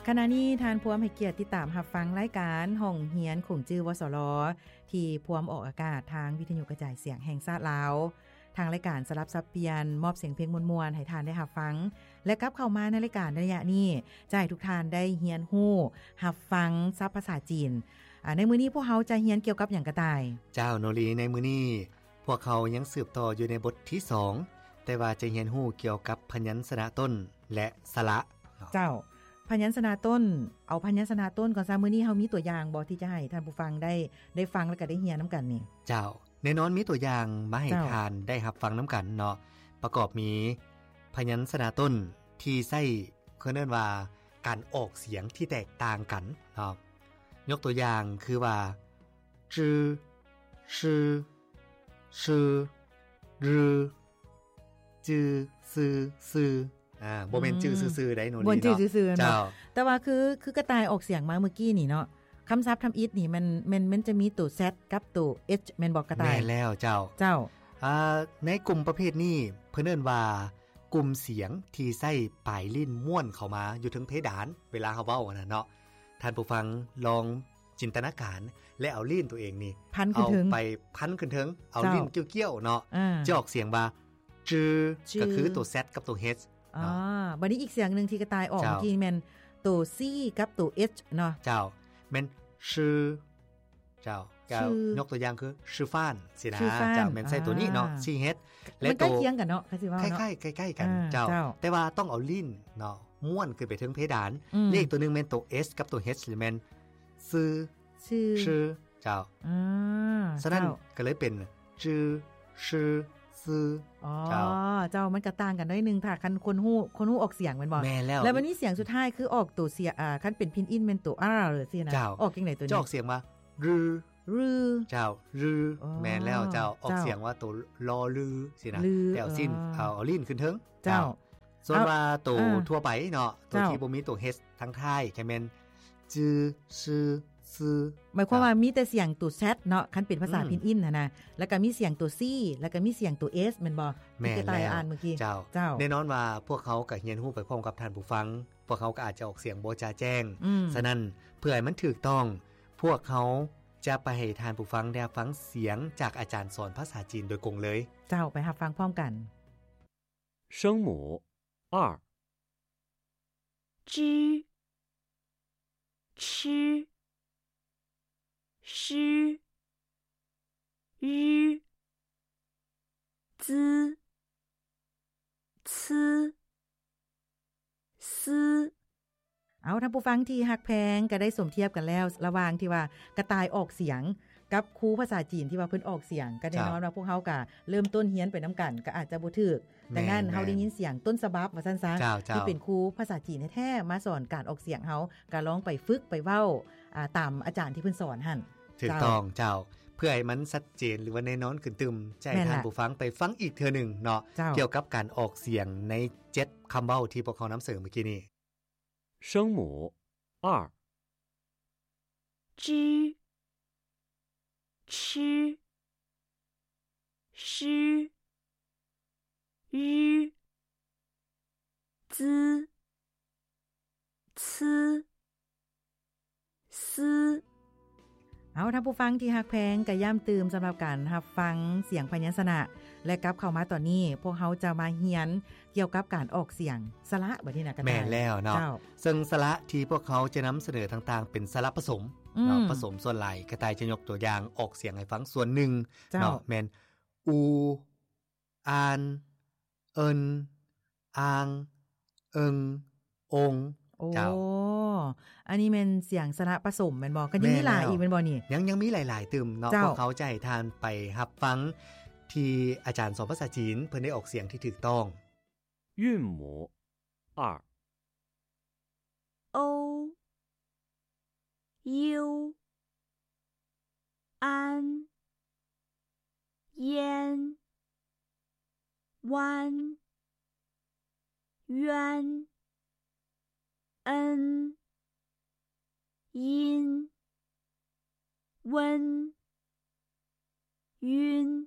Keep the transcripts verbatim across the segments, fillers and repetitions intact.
ขณะนี้ทานพวมให้เกียรติติดตามรับฟังรายการห้องเฮียนของจื้อวสรที่พวมออกอากาศทางวิทยุกระจายเสียงแห่งชาติลาวทางรายการสลับสับเปลี่ยนมอบเสียงเพลงม่วนๆให้ทานได้รับฟังและกลับเข้ามาในรายการระยะนี้จะให้ทุกท่านได้เฮียนฮู้รับฟังศัพท์ภาษาจีนอ่าในมื้อนี้พวกเราจะเฮียนเกี่ยวกับหยังกระต่ายเจ้าโนรีในมื้อนี้พวกเขายังสืบต่ออยู่ในบทที่สองแต่ว่าจะเฮียนฮู้เกี่ยวกับพยัญชนะต้นและสระเจ้าพยัญชนะต้นเอาพยัญชนะต้นก่อนซะมื้อนี้เฮามีตัวอย่างบ่ที่จะให้ท่านผู้ฟังได้ได้ฟังแล้วก็ได้เรียนนํากันนี่เจ้าแน่นอนมีตัวอย่างมาให้ทานได้รับฟังนํากันเนาะประกอบมีพยัญชนะต้นที่ใช้เพิ่นเรียกว่าการออกเสียงที่แตกต่างกันเนาะยกตัวอย่างคือว่าจื้อชื่อชื่อรือจื้อซื่อซื่ออ่าบ่แม่นจื้อซื่อๆได้โนนี่เนาะบ่จื้อซื่อๆเนาะแต่ว่าคือคือกระต่ายออกเสียงมาเมื่อกี้นี่เนาะคำศัพท์ทำอิฐนี่มันมันมันจะมีตัว Z กับตัว H แม่นบ่กระต่ายแม่นแล้วเจ้าเจ้าอ่าในกลุ่มประเภทนี้เพิ่นเอิ้นว่ากลุ่มเสียงที่ใช้ปลายลิ้นม้วนเข้ามาอยู่ถึงเพดานเวลาเฮาเว้าน่ะเนาะท่านผู้ฟังลองจินตนาการและเอาลิ้นตัวเองนี่เอาไปพันขึ้นถึงเอาลิ้นเกี้ยวๆเนาะจะออกเสียงว่าจื้อก็คือตัว Z กับตัว H อ๋อบัดนี้อีกเสียงนึงที่กระต่ายออกเมื่อกี้แม่นตัว C กับตัว H เนาะเจ้าแม่นชื่อเจ้าก็ยกตัวอย่างคือชื่อฟ้านสินะเจ้าแม่นใส่ตัวนี้เนาะ C H และตัวมันใกล้เคียงกันเนาะคือสิว่าเนาะใกล้ๆใกล้ๆกันเจ้าแต่ว่าต้องเอาลิ้นเนาะม้วนขึ้นไปถึงเพดานเลขตัวนึงแม่นตัว S กับตัว H หรือแม่นซื่อชื่อชื่อเจ้าอ่าฉะนั้นก็เลยเป็นจื้อชื่อซื่อเจ้าเจ้ามันก็ต่างกันน้อยนึงถ้าคันคนฮู้คนฮู้ออกเสียงแม่นบ่แล้ววันนี้เสียงสุดท้ายคือออกตัวเสียอ่าคันเป็นพินอินแม่นตัว R หรือสินะออกจังได๋ตัวนี้จะออกเสียงว่ารือรือเจ้ารือแม่นแล้วเจ้าออกเสียงว่าตัวลอลือสินะแล้วสิ้นเอาเอาลิ้นขึ้นถึงเจ้าส่วนว่าตัวทั่วไปเนาะตัวที่บ่มีตัว H ทั้งท้ายก็แม่นจื้อซื่อซื่อหมายความว่ามีแต่เสียงตัว Z เนาะคันเป็นภาษาพินอินน่ะนะแล้วก็มีเสียงตัว C แล้วก็มีเสียงตัว S แม่นบ่ที่กระต่ายอ่านเมื่อกี้เจ้าแน่นอนว่าพวกเขาก็เรียนรู้ไปพร้อมกับท่านผู้ฟังพวกเขาก็อาจจะออกเสียงบ่จ่าแจ้งฉะนั้นเพื่อให้มันถูกต้องพวกเขาจะไปให้ท่านผู้ฟังได้ฟังเสียงจากอาจารย์สอนภาษาจีนโดยตรงเลยเจ้าไปรับฟังพร้อมกัน声母二知吃诗日滋次丝เอาท่านผู้ฟังที่ฮักแพงก็ได้สมเทียบกันแล้วระหว่างที่ว่ากระต่ายออกเสียงกับครูภาษาจีนที่ว่าเพิ่นออกเสียงก็แน่นอนว่าพวกเฮาก็เริ่มต้นเรียนไปนํากันก็อาจจะบ่ถูกดังนั้นเฮาได้ยินเสียงต้นฉบับว่าซั่นซะที่เป็นครูภาษาจีนแท้ๆมาสอนการออกเสียงเฮาก็ลองไปฝึกไปเว้าอ่าตามอาจารย์ที่เพิ่นสอนหั่นถูกต้องเจ้าเพื่อให้มันชัดเจนหรือว่าแน่นอนขึ้นตึมใจท่านผู้ฟังไปฟังอีกเทื่อนึงเนาะเกี่ยวกับการออกเสียงในเจ็ดคําเว้าที่พวกเขานําเสนอเมื่อกี้นี้声母二知吃诗日滋次丝เอาท่านผู้ฟังที่ฮักแพงก็ย่ำตื่มสําหรับการรับฟังเสียงพยัญชนะและกลับเข้ามาตอนนี้พวกเขาจะมาเรียนเกี่ยวกับการออกเสียงสระบัดนี้น่ะก็ได้แม่นแล้วเนาะซึ่งสระที่พวกเขาจะนําเสนอต่างๆเป็นสระผสมเนาะผสมส่วนหลายกระต่ายจะยกตัวอย่างออกเสียงให้ฟังส่วนหนึ่งเนาะแม่นอูอานเอินอางเอิงองเจ้าอันนี้แม่นเสียงสระผสมแม่นบ่ก็ยังมีหลายอีกแม่นบ่นี่ยังยังมีหลายๆตึมเนาะพวกเขาจะให้ทานไปรับฟังที่อาจารย์สอนภาษาจีนเพิ่นได้ออกเสียงที่ถูกต้อง韵母二โอยูอันเย็นวันเย็นเอินยิน温云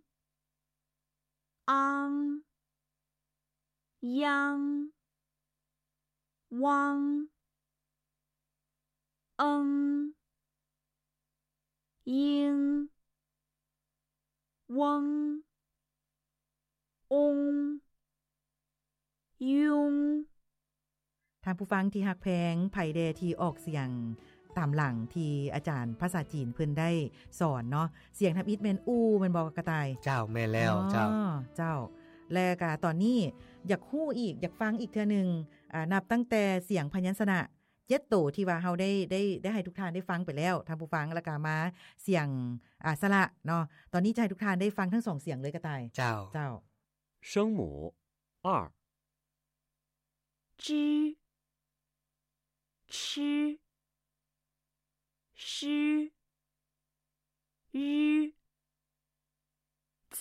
昂央汪เจ้าเอาท่านผู้ฟังที่ฮักแพงก็ย่ำตื่มสําหรับการรับฟังเสียงพยัญชนะและกลับเข้ามาตอนนี้พวกเขาจะมาเรียนเกี่ยวกับการออกเสียงสระผสมเนาะ嗯英翁องยุงท่านผู้ฟังที่ฮักแพงไผแดที่ออกเสียงตามหลังที่อาจารย์ภาษาจีนเพิ่นได้สอนเนาะเสียงทับอิฐแม่นอู้แม่นบ่กระต่ายเจ้าแม่แล้วเจ้าเจ้าและก็ตอนนี้อยากฮู้อีกอยากฟังอีกเทื่อนึงอ่านับตั้งแต่เสียงพยัญชนะเจ็ดโตที่ว่าเฮาได้ได้ได้ให้ทุกท่านได้ฟังไปแล้วท่านผู้ฟังแล้วก็มาเสียงอ่าสระเนาะตอนนี้จะให้ทุกท่านได้ฟังทั้งสองเสียงเลยกระต่ายเจ้าเจ้า声母二知吃诗日滋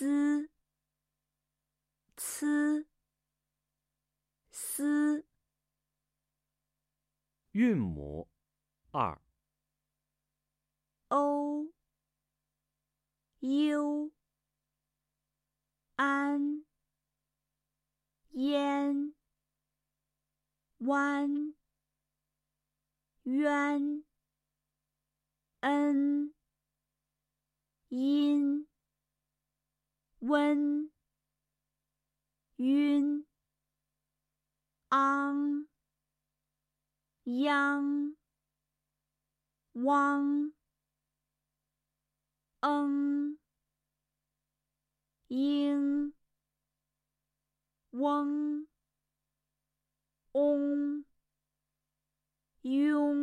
呲丝韵母二欧优安燕湾渊恩阴温晕昂央汪嗯英翁องยุง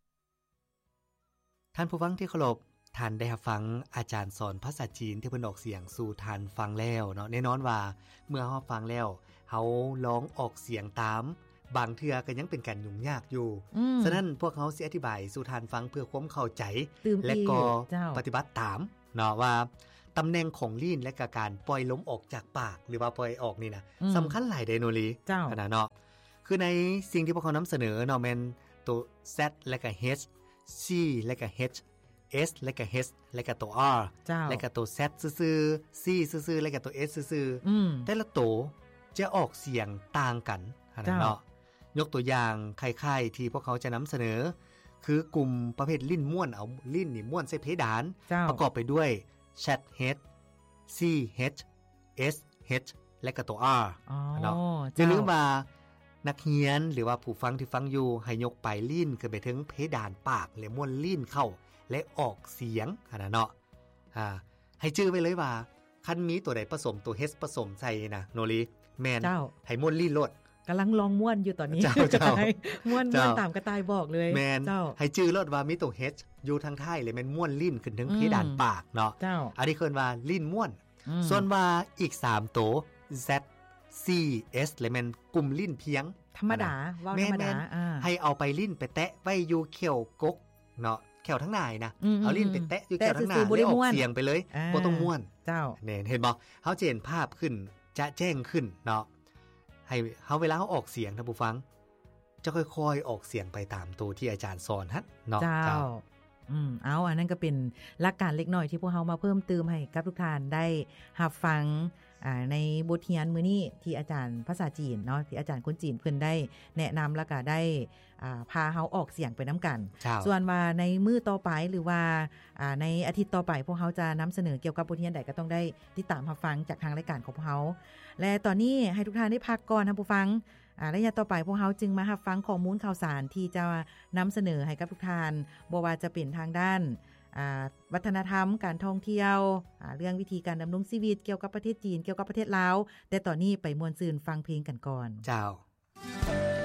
ท่านผู้ฟังที่เคารพท่านได้รับฟังอาจารย์สอนภาษาจีนที่เพิ่นออกเสียงสู่ท่านฟังแล้วเนาะแน่นอนว่าเมื่อเฮาฟังแล้วเฮาร้องออกเสียงตามบางเทื่อก็ยังเป็นการยุ่งยากอยู่ฉะนั้นพวกเฮาสิอธิบายสู่ท่านฟังเพื่อความเข้าใจและก็ปฏิบัติตามเนาะว่าตำแหน่งของลิ้นและก็การปล่อยลมออกจากปากหรือว่าปล่อยออกนี่นะสำคัญหลายเดโนลีขนาดเนาะคือในสิ่งที่พวกเขานำเสนอเนาะแม่นตัว Z และก็ H C และก็ H S และก็ H และก็ตัว R และก็ตัว Z ซื่อๆ C ซื่อๆและก็ตัว S ซื่อๆแต่ละตัวจะออกเสียงต่างกันขนาดเนาะยกตัวอย่างคล้ายๆที่พวกเขาจะนำเสนอคือกลุ่มประเภทลิ้นม้วนเอาลิ้นนี่ม้วนใส่เพดานประกอบไปด้วย Z H C H S H และก็ตัว R เนาะอย่าลืมว่านักเรียนหรือว่าผู้ฟังที่ฟังอยู่ให้ยกปลายลิ้นขึ้นไปถึงเพดานปากและม้วนลิ้นเข้าและออกเสียงขนาดเนาะอ่าให้ชื่อไว้เลยว่าคันมีตัวใดผสมตัว H ผสมใส่นะโนรีแม่นให้ม้วนลิ้นลดกำลังลองม้วนอยู่ตอนนี้ม้วนม้วนตามกระต่ายบอกเลยแม่นให้ชื่อลดว่ามีตัว H อยู่ทางท้ายเลยแม่นม้วนลิ้นขึ้นถึงเพดานปากเนาะอันนี้เรียกว่าลิ้นม้วนส่วนว่าอีกสามตัว Z C S เลยแม่นกลุ่มลิ้นเพียงธรรมดาว่าธรรมดาให้เอาไปลิ้นไปแตะไว้อยู่เขียวกกเนาะแขวทั้งหน้านะเอาลิ้นไปแตะอยู่แขวทั้งหน้าแล้วออกเสียงไปเลยบ่ต้องม่วนเจ้าเนี่ยเห็นบ่เฮาจะเห็นภาพขึ้นจะแจ้งขึ้นเนาะให้เฮาเวลาเฮาออกเสียงท่านผู้ฟังจะค่อยๆออกเสียงไปตามตัวที่อาจารย์สอนหั่นเนาะเจ้าอืมเอาอันนั้นก็เป็นหลักการเล็กน้อยที่พวกเฮามาเพิ่มเติมให้กับทุกท่านได้รับฟังอ่าในบทเรียนมื้อนี้ที่อาจารย์ภาษาจีนเนาะที่อาจารย์คนจีนเพิ่นได้แนะนำแล้วก็ได้อ่าพาเฮาออกเสียงไปนํากันส่วนว่าในมื้อต่อไปหรือว่าอ่าในอาทิตย์ต่อไปพวกเฮาจะนําเสนอเกี่ยวกับบทเรียนใดก็ต้องได้ติดตามรับฟังจากทางรายการของพวกเฮาและตอนนี้ให้ทุกท่านได้พักก่อนท่านผู้ฟังอ่าระยะต่อไปพวกเฮาจึงมารับฟังข้อมูลข่าวสารที่จะนําเสนอให้กับทุกท่านบ่ว่าจะเป็นทางด้านอ่าวัฒนธรรมการท่องเที่ยวอ่าเรื่องวิธีการดำรงชีวิตเกี่ยวกับประเทศจีนเกี่ยวกับประเทศลาวแต่ตอนนี้ไปม่วนซื่นฟังเพลงกันก่อนเจ้า